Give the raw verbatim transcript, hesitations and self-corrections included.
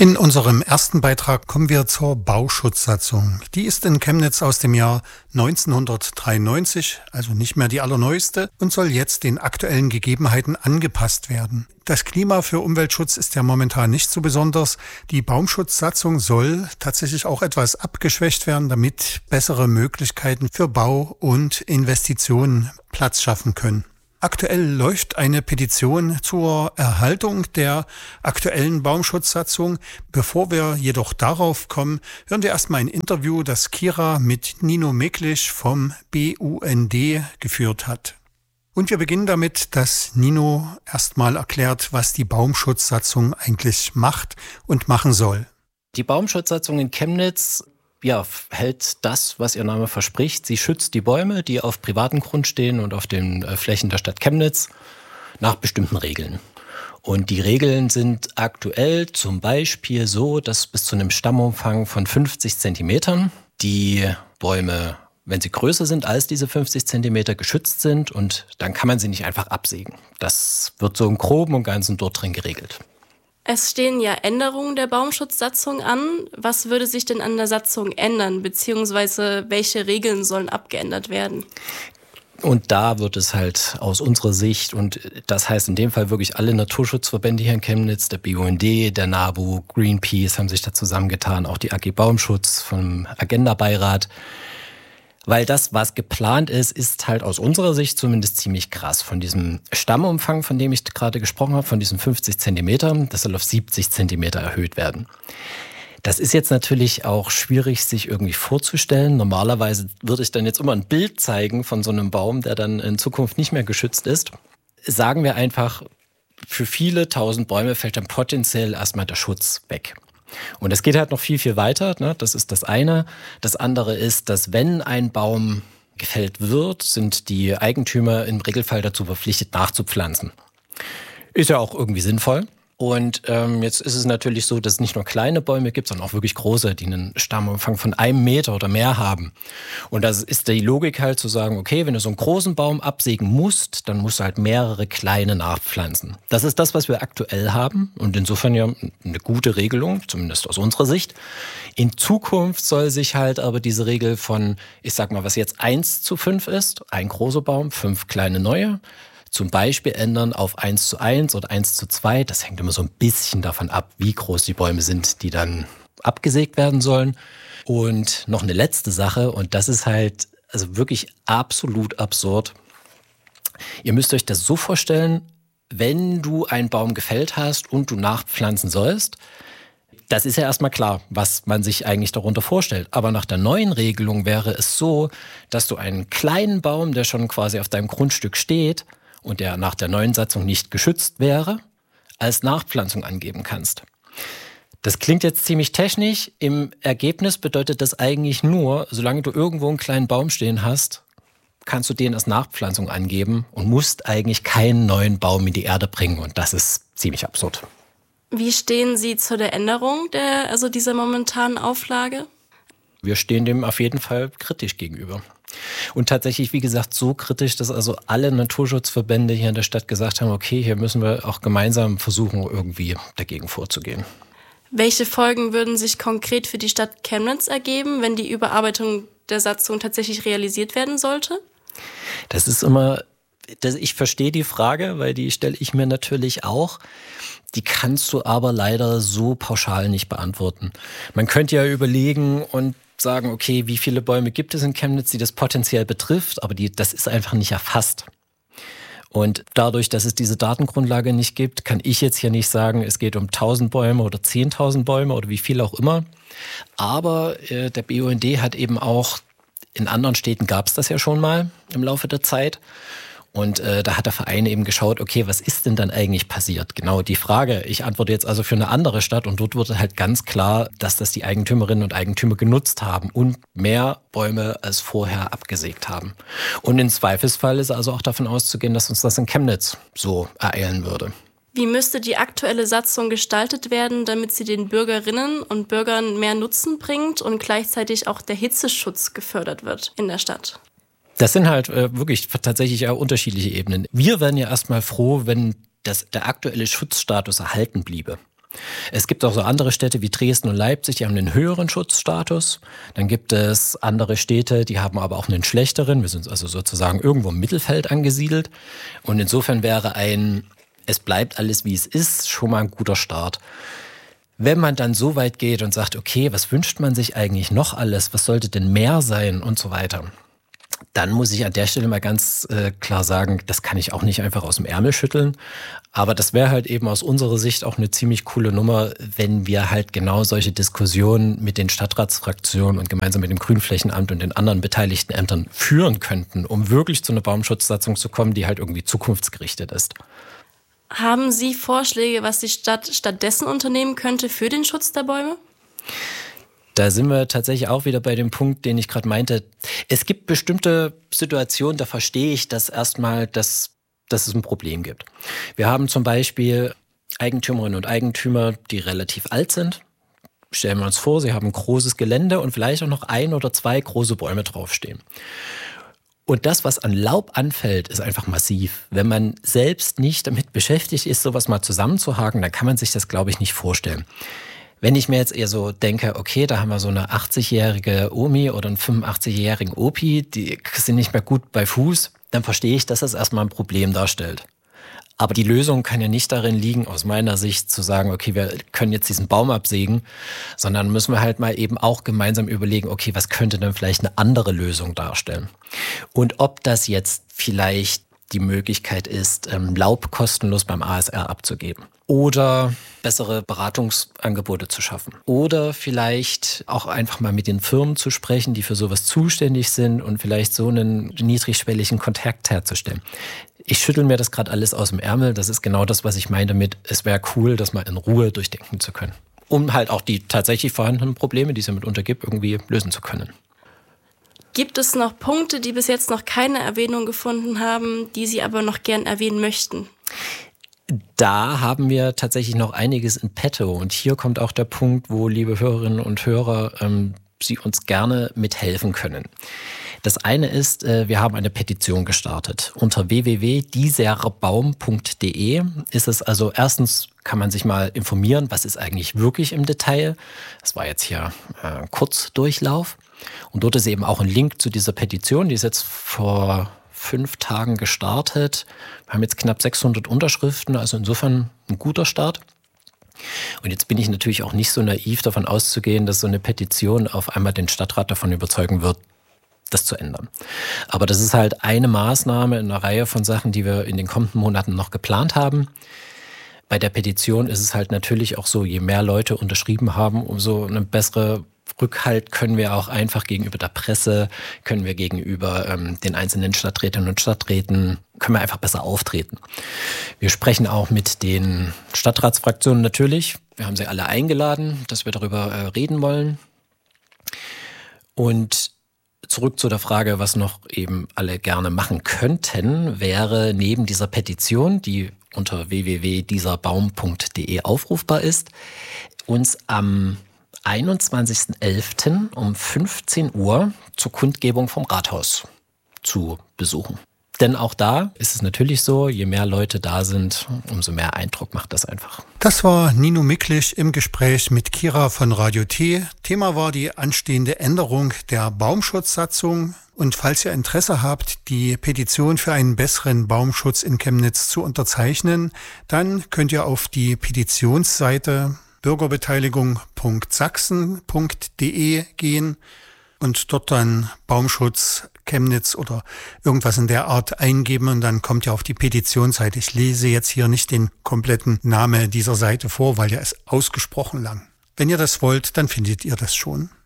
In unserem ersten Beitrag kommen wir zur Bauschutzsatzung. Die ist in Chemnitz aus dem Jahr neunzehnhundertdreiundneunzig, also nicht mehr die allerneueste, und soll jetzt den aktuellen Gegebenheiten angepasst werden. Das Klima für Umweltschutz ist ja momentan nicht so besonders. Die Baumschutzsatzung soll tatsächlich auch etwas abgeschwächt werden, damit bessere Möglichkeiten für Bau und Investitionen Platz schaffen können. Aktuell läuft eine Petition zur Erhaltung der aktuellen Baumschutzsatzung. Bevor wir jedoch darauf kommen, hören wir erstmal ein Interview, das Kira mit Nino Meklisch vom B U N D geführt hat. Und wir beginnen damit, dass Nino erstmal erklärt, was die Baumschutzsatzung eigentlich macht und machen soll. Die Baumschutzsatzung in Chemnitz ja, hält das, was ihr Name verspricht. Sie schützt die Bäume, die auf privatem Grund stehen und auf den äh, Flächen der Stadt Chemnitz, nach bestimmten Regeln. Und die Regeln sind aktuell zum Beispiel so, dass bis zu einem Stammumfang von fünfzig Zentimetern die Bäume, wenn sie größer sind als diese fünfzig Zentimeter, geschützt sind, und dann kann man sie nicht einfach absägen. Das wird so im Groben und Ganzen dort drin geregelt. Es stehen ja Änderungen der Baumschutzsatzung an. Was würde sich denn an der Satzung ändern, beziehungsweise welche Regeln sollen abgeändert werden? Und da wird es halt aus unserer Sicht, und das heißt in dem Fall wirklich alle Naturschutzverbände hier in Chemnitz, der B U N D, der NABU, Greenpeace haben sich da zusammengetan, auch die A G Baumschutz vom Agenda-Beirat. Weil das, was geplant ist, ist halt aus unserer Sicht zumindest ziemlich krass. Von diesem Stammumfang, von dem ich gerade gesprochen habe, von diesen fünfzig Zentimeter, das soll auf siebzig Zentimeter erhöht werden. Das ist jetzt natürlich auch schwierig, sich irgendwie vorzustellen. Normalerweise würde ich dann jetzt immer ein Bild zeigen von so einem Baum, der dann in Zukunft nicht mehr geschützt ist. Sagen wir einfach, für viele tausend Bäume fällt dann potenziell erstmal der Schutz weg. Und es geht halt noch viel, viel weiter, ne? Das ist das eine. Das andere ist, dass wenn ein Baum gefällt wird, sind die Eigentümer im Regelfall dazu verpflichtet, nachzupflanzen. Ist ja auch irgendwie sinnvoll. Und ähm, jetzt ist es natürlich so, dass es nicht nur kleine Bäume gibt, sondern auch wirklich große, die einen Stammumfang von einem Meter oder mehr haben. Und das ist die Logik halt zu sagen, okay, wenn du so einen großen Baum absägen musst, dann musst du halt mehrere kleine nachpflanzen. Das ist das, was wir aktuell haben, und insofern ja eine gute Regelung, zumindest aus unserer Sicht. In Zukunft soll sich halt aber diese Regel von, ich sag mal, was jetzt eins zu fünf ist, ein großer Baum, fünf kleine neue, zum Beispiel ändern auf eins zu eins oder eins zu zwei. Das hängt immer so ein bisschen davon ab, wie groß die Bäume sind, die dann abgesägt werden sollen. Und noch eine letzte Sache, und das ist halt also wirklich absolut absurd. Ihr müsst euch das so vorstellen, wenn du einen Baum gefällt hast und du nachpflanzen sollst, das ist ja erstmal klar, was man sich eigentlich darunter vorstellt. Aber nach der neuen Regelung wäre es so, dass du einen kleinen Baum, der schon quasi auf deinem Grundstück steht, und der nach der neuen Satzung nicht geschützt wäre, als Nachpflanzung angeben kannst. Das klingt jetzt ziemlich technisch. Im Ergebnis bedeutet das eigentlich nur, solange du irgendwo einen kleinen Baum stehen hast, kannst du den als Nachpflanzung angeben und musst eigentlich keinen neuen Baum in die Erde bringen. Und das ist ziemlich absurd. Wie stehen Sie zu der Änderung der, also dieser momentanen Auflage? Wir stehen dem auf jeden Fall kritisch gegenüber. Und tatsächlich, wie gesagt, so kritisch, dass also alle Naturschutzverbände hier in der Stadt gesagt haben, okay, hier müssen wir auch gemeinsam versuchen, irgendwie dagegen vorzugehen. Welche Folgen würden sich konkret für die Stadt Chemnitz ergeben, wenn die Überarbeitung der Satzung tatsächlich realisiert werden sollte? Das ist immer, das, ich verstehe die Frage, weil die stelle ich mir natürlich auch. Die kannst du aber leider so pauschal nicht beantworten. Man könnte ja überlegen und sagen, okay, wie viele Bäume gibt es in Chemnitz, die das potenziell betrifft, aber die, das ist einfach nicht erfasst. Und dadurch, dass es diese Datengrundlage nicht gibt, kann ich jetzt hier nicht sagen, es geht um tausend Bäume oder zehntausend Bäume oder wie viel auch immer. Aber äh, der B U N D hat eben auch, in anderen Städten gab es das ja schon mal im Laufe der Zeit. Und äh, da hat der Verein eben geschaut, okay, was ist denn dann eigentlich passiert? Genau die Frage. Ich antworte jetzt also für eine andere Stadt, und dort wurde halt ganz klar, dass das die Eigentümerinnen und Eigentümer genutzt haben und mehr Bäume als vorher abgesägt haben. Und im Zweifelsfall ist also auch davon auszugehen, dass uns das in Chemnitz so ereilen würde. Wie müsste die aktuelle Satzung gestaltet werden, damit sie den Bürgerinnen und Bürgern mehr Nutzen bringt und gleichzeitig auch der Hitzeschutz gefördert wird in der Stadt? Das sind halt äh, wirklich tatsächlich auch unterschiedliche Ebenen. Wir wären ja erstmal froh, wenn das, der aktuelle Schutzstatus erhalten bliebe. Es gibt auch so andere Städte wie Dresden und Leipzig, die haben einen höheren Schutzstatus. Dann gibt es andere Städte, die haben aber auch einen schlechteren. Wir sind also sozusagen irgendwo im Mittelfeld angesiedelt. Und insofern wäre ein, es bleibt alles wie es ist, schon mal ein guter Start. Wenn man dann so weit geht und sagt, okay, was wünscht man sich eigentlich noch alles? Was sollte denn mehr sein und so weiter? Dann muss ich an der Stelle mal ganz äh, klar sagen, das kann ich auch nicht einfach aus dem Ärmel schütteln. Aber das wäre halt eben aus unserer Sicht auch eine ziemlich coole Nummer, wenn wir halt genau solche Diskussionen mit den Stadtratsfraktionen und gemeinsam mit dem Grünflächenamt und den anderen beteiligten Ämtern führen könnten, um wirklich zu einer Baumschutzsatzung zu kommen, die halt irgendwie zukunftsgerichtet ist. Haben Sie Vorschläge, was die Stadt stattdessen unternehmen könnte für den Schutz der Bäume? Da sind wir tatsächlich auch wieder bei dem Punkt, den ich gerade meinte. Es gibt bestimmte Situationen, da verstehe ich das erstmal, dass, dass es ein Problem gibt. Wir haben zum Beispiel Eigentümerinnen und Eigentümer, die relativ alt sind. Stellen wir uns vor, sie haben ein großes Gelände und vielleicht auch noch ein oder zwei große Bäume draufstehen. Und das, was an Laub anfällt, ist einfach massiv. Wenn man selbst nicht damit beschäftigt ist, sowas mal zusammenzuhaken, dann kann man sich das, glaube ich, nicht vorstellen. Wenn ich mir jetzt eher so denke, okay, da haben wir so eine achtzigjährige Omi oder einen fünfundachtzig-jährigen Opi, die sind nicht mehr gut bei Fuß, dann verstehe ich, dass das erstmal ein Problem darstellt. Aber die Lösung kann ja nicht darin liegen, aus meiner Sicht zu sagen, okay, wir können jetzt diesen Baum absägen, sondern müssen wir halt mal eben auch gemeinsam überlegen, okay, was könnte denn vielleicht eine andere Lösung darstellen? Und ob das jetzt vielleicht die Möglichkeit ist, Laub kostenlos beim A S R abzugeben oder bessere Beratungsangebote zu schaffen oder vielleicht auch einfach mal mit den Firmen zu sprechen, die für sowas zuständig sind und vielleicht so einen niedrigschwelligen Kontakt herzustellen. Ich schüttel mir das gerade alles aus dem Ärmel. Das ist genau das, was ich meine mit, es wäre cool, das mal in Ruhe durchdenken zu können, um halt auch die tatsächlich vorhandenen Probleme, die es ja mitunter gibt, irgendwie lösen zu können. Gibt es noch Punkte, die bis jetzt noch keine Erwähnung gefunden haben, die Sie aber noch gern erwähnen möchten? Da haben wir tatsächlich noch einiges in petto. Und hier kommt auch der Punkt, wo, liebe Hörerinnen und Hörer, ähm, Sie uns gerne mithelfen können. Das eine ist, äh, wir haben eine Petition gestartet. Unter w w w punkt dieserbaum punkt d e ist es also, erstens kann man sich mal informieren, was ist eigentlich wirklich im Detail. Das war jetzt hier ein äh, Kurzdurchlauf. Und dort ist eben auch ein Link zu dieser Petition, die ist jetzt vor fünf Tagen gestartet. Wir haben jetzt knapp sechshundert Unterschriften, also insofern ein guter Start. Und jetzt bin ich natürlich auch nicht so naiv davon auszugehen, dass so eine Petition auf einmal den Stadtrat davon überzeugen wird, das zu ändern. Aber das ist halt eine Maßnahme in einer Reihe von Sachen, die wir in den kommenden Monaten noch geplant haben. Bei der Petition ist es halt natürlich auch so, je mehr Leute unterschrieben haben, umso eine bessere Rückhalt können wir auch einfach gegenüber der Presse, können wir gegenüber ähm, den einzelnen Stadträtinnen und Stadträten, können wir einfach besser auftreten. Wir sprechen auch mit den Stadtratsfraktionen natürlich. Wir haben sie alle eingeladen, dass wir darüber äh, reden wollen. Und zurück zu der Frage, was noch eben alle gerne machen könnten, wäre neben dieser Petition, die unter w w w punkt dieserbaum punkt d e aufrufbar ist, uns am einundzwanzigsten elften um fünfzehn Uhr zur Kundgebung vom Rathaus zu besuchen. Denn auch da ist es natürlich so, je mehr Leute da sind, umso mehr Eindruck macht das einfach. Das war Nino Miklich im Gespräch mit Kira von Radio T. Thema war die anstehende Änderung der Baumschutzsatzung. Und falls ihr Interesse habt, die Petition für einen besseren Baumschutz in Chemnitz zu unterzeichnen, dann könnt ihr auf die Petitionsseite bürgerbeteiligung punkt sachsen punkt d e gehen und dort dann Baumschutz Chemnitz oder irgendwas in der Art eingeben und dann kommt ihr auf die Petitionsseite. Ich lese jetzt hier nicht den kompletten Namen dieser Seite vor, weil der ist ausgesprochen lang. Wenn ihr das wollt, dann findet ihr das schon.